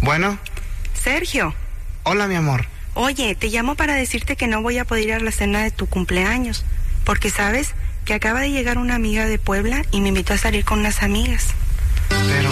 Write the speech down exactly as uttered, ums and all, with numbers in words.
Bueno. Sergio. Hola, mi amor. Oye, te llamo para decirte que no voy a poder ir a la cena de tu cumpleaños, porque sabes que acaba de llegar una amiga de Puebla y me invitó a salir con unas amigas. Pero,